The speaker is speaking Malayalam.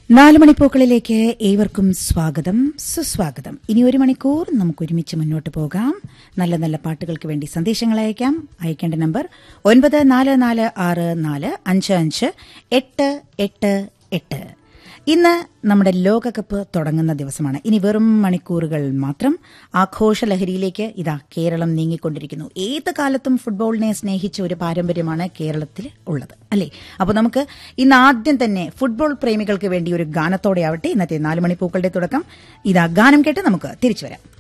4 മണിപ്പൂക്കളിലേക്ക് ഏവർക്കും സ്വാഗതം, സുസ്വാഗതം. ഇനി 1 മണിക്കൂർ നമുക്ക് ഒരുമിച്ച് മുന്നോട്ട് പോകാം. നല്ല നല്ല പാട്ടുകൾക്ക് വേണ്ടി സന്ദേശങ്ങൾ അയക്കാം. അയക്കേണ്ട നമ്പർ 9446455888. ഇന്ന് നമ്മുടെ ലോകകപ്പ് തുടങ്ങുന്ന ദിവസമാണ്. ഇനി വെറും മണിക്കൂറുകൾ മാത്രം. ആഘോഷലഹരിയിലേക്ക് ഇതാ കേരളം നീങ്ങിക്കൊണ്ടിരിക്കുന്നു. ഏത് കാലത്തും ഫുട്ബോളിനെ സ്നേഹിച്ച ഒരു പാരമ്പര്യമാണ് കേരളത്തിൽ ഉള്ളത്, അല്ലേ? അപ്പോൾ നമുക്ക് ഇന്ന് ആദ്യം തന്നെ ഫുട്ബോൾ പ്രേമികൾക്ക് വേണ്ടി ഒരു ഗാനത്തോടെയാവട്ടെ ഇന്നത്തെ 4 മണിപ്പൂക്കളുടെ തുടക്കം. ഇതാ ഗാനം കേട്ട് നമുക്ക് തിരിച്ചു വരാം.